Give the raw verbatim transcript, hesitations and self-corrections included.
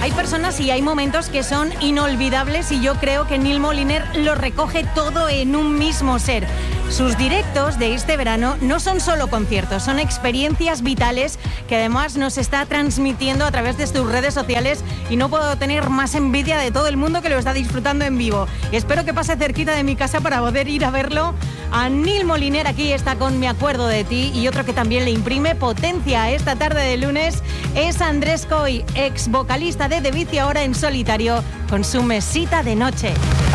Hay personas y hay momentos que son inolvidables y yo creo que Neil Moliner lo recoge todo en un mismo ser. Sus directos de este verano no son solo conciertos, son experiencias vitales que además nos está transmitiendo a través de sus redes sociales y no puedo tener más envidia de todo el mundo que lo está disfrutando en vivo. Espero que pase cerquita de mi casa para poder ir a verlo. A Neil Moliner aquí está con Me acuerdo de ti, y otro que también le imprime potencia esta tarde de lunes es Andrés Coy, ex vocalista de The Vici, ahora en solitario con su Mesita de noche.